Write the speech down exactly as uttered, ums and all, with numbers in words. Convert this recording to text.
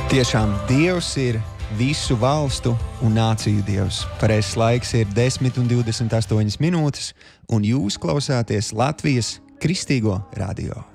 Tiešām Dievs ir visu valstu un nāciju Dievs. Pareizais laiks ir desmit un divdesmit astoņas minūtes, un jūs klausāties Latvijas Kristīgo radio.